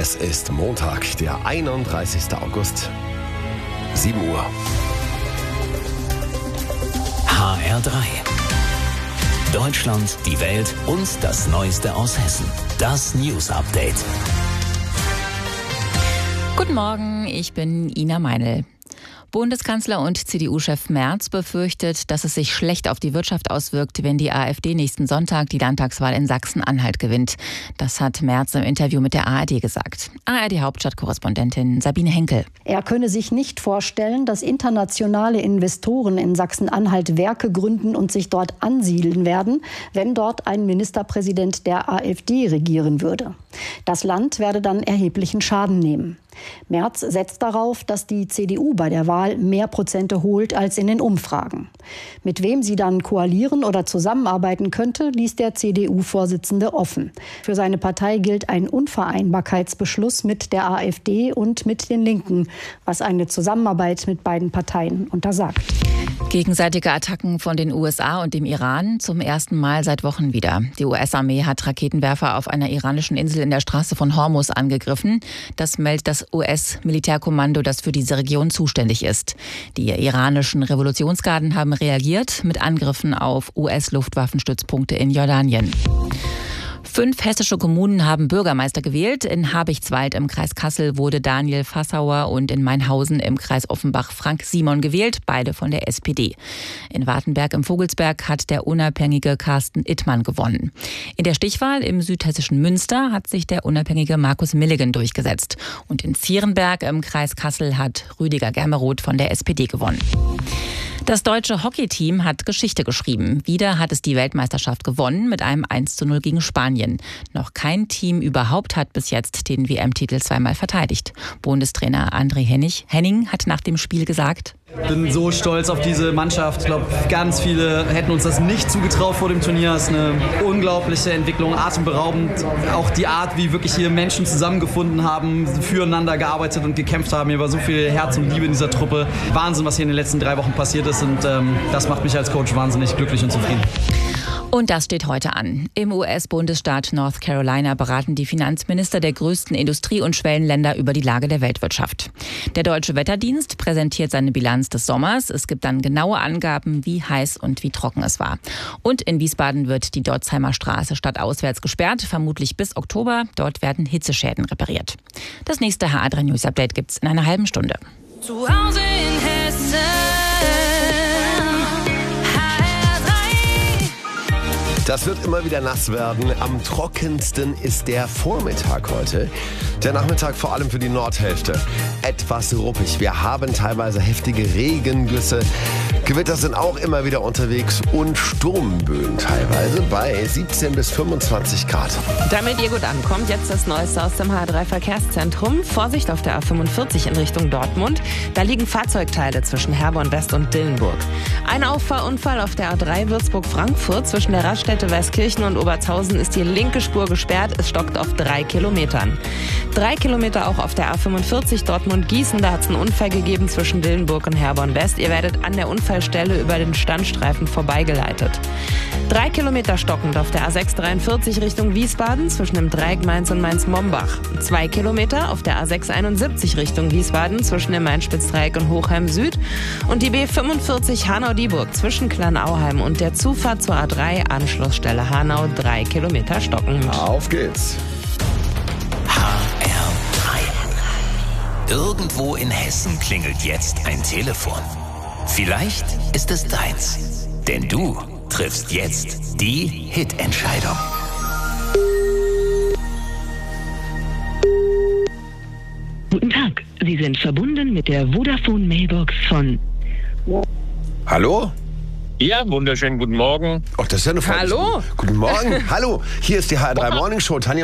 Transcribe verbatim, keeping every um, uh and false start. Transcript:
Es ist Montag, der einunddreißigste August, sieben Uhr. H R drei. Deutschland, die Welt und das Neueste aus Hessen. Das News Update. Guten Morgen, ich bin Ina Meinl. Bundeskanzler und C D U-Chef Merz befürchtet, dass es sich schlecht auf die Wirtschaft auswirkt, wenn die AfD nächsten Sonntag die Landtagswahl in Sachsen-Anhalt gewinnt. Das hat Merz im Interview mit der A R D gesagt. A R D-Hauptstadtkorrespondentin Sabine Henkel. Er könne sich nicht vorstellen, dass internationale Investoren in Sachsen-Anhalt Werke gründen und sich dort ansiedeln werden, wenn dort ein Ministerpräsident der AfD regieren würde. Das Land werde dann erheblichen Schaden nehmen. Merz setzt darauf, dass die C D U bei der Wahl mehr Prozente holt als in den Umfragen. Mit wem sie dann koalieren oder zusammenarbeiten könnte, ließ der C D U-Vorsitzende offen. Für seine Partei gilt ein Unvereinbarkeitsbeschluss mit der AfD und mit den Linken, was eine Zusammenarbeit mit beiden Parteien untersagt. Gegenseitige Attacken von den U S A und dem Iran zum ersten Mal seit Wochen wieder. Die U S-Armee hat Raketenwerfer auf einer iranischen Insel in der Straße von Hormuz angegriffen. Das meldet das U S-Militärkommando, das für diese Region zuständig ist. Die iranischen Revolutionsgarden haben reagiert mit Angriffen auf U S-Luftwaffenstützpunkte in Jordanien. Fünf hessische Kommunen haben Bürgermeister gewählt. In Habichtswald im Kreis Kassel wurde Daniel Fassauer und in Mainhausen im Kreis Offenbach Frank Simon gewählt, beide von der S P D. In Wartenberg im Vogelsberg hat der unabhängige Carsten Ittmann gewonnen. In der Stichwahl im südhessischen Münster hat sich der unabhängige Markus Milligen durchgesetzt. Und in Zierenberg im Kreis Kassel hat Rüdiger Germeroth von der S P D gewonnen. Das deutsche Hockeyteam hat Geschichte geschrieben. Wieder hat es die Weltmeisterschaft gewonnen mit einem eins zu null gegen Spanien. Noch kein Team überhaupt hat bis jetzt den W M-Titel zweimal verteidigt. Bundestrainer André Hennig, Henning hat nach dem Spiel gesagt: Ich bin so stolz auf diese Mannschaft. Ich glaube, ganz viele hätten uns das nicht zugetraut vor dem Turnier. Es ist eine unglaubliche Entwicklung, atemberaubend. Auch die Art, wie wirklich hier Menschen zusammengefunden haben, füreinander gearbeitet und gekämpft haben. Hier war so viel Herz und Liebe in dieser Truppe. Wahnsinn, was hier in den letzten drei Wochen passiert ist. Und ähm, das macht mich als Coach wahnsinnig glücklich und zufrieden. Und das steht heute an. Im U S-Bundesstaat North Carolina beraten die Finanzminister der größten Industrie- und Schwellenländer über die Lage der Weltwirtschaft. Der Deutsche Wetterdienst präsentiert seine Bilanz des Sommers. Es gibt dann genaue Angaben, wie heiß und wie trocken es war. Und in Wiesbaden wird die Dotzheimer Straße stadtauswärts gesperrt, vermutlich bis Oktober. Dort werden Hitzeschäden repariert. Das nächste H R drei News Update gibt's in einer halben Stunde. Zu Hause in Hessen. Das wird immer wieder nass werden. Am trockensten ist der Vormittag heute. Der Nachmittag vor allem für die Nordhälfte. Etwas ruppig. Wir haben teilweise heftige Regengüsse. Gewitter sind auch immer wieder unterwegs und Sturmböen teilweise bei siebzehn bis fünfundzwanzig Grad. Damit ihr gut ankommt, jetzt das Neueste aus dem H R drei Verkehrszentrum. Vorsicht auf der A fünfundvierzig in Richtung Dortmund. Da liegen Fahrzeugteile zwischen Herborn West und Dillenburg. Ein Auffahrunfall auf der A drei Würzburg-Frankfurt. Zwischen der Raststätte Weißkirchen und Obertshausen ist die linke Spur gesperrt. Es stockt auf drei Kilometern. Drei Kilometer auch auf der A fünfundvierzig Dortmund-Gießen. Da hat es einen Unfall gegeben zwischen Dillenburg und Herborn West. Ihr werdet an der Unfallstelle über den Standstreifen vorbeigeleitet. Drei Kilometer stockend auf der A sechs dreiundvierzig Richtung Wiesbaden zwischen dem Dreieck Mainz und Mainz-Mombach. Zwei Kilometer auf der A sechs einundsiebzig Richtung Wiesbaden zwischen dem Main-Spitz-Dreieck und Hochheim Süd. Und die B fünfundvierzig Hanau-Dieburg zwischen Kleinauheim und der Zufahrt zur A drei Anschlussstelle Hanau. Drei Kilometer stockend. Auf geht's. H R drei. Irgendwo in Hessen klingelt jetzt ein Telefon. Vielleicht ist es deins. Denn du triffst jetzt die Hit-Entscheidung. Guten Tag, Sie sind verbunden mit der Vodafone Mailbox von... Hallo? Ja, wunderschönen guten Morgen. Ach, das ist ja eine Freude. Hallo? Guten Morgen. Hallo, hier ist die H R drei Morning Show. Tanja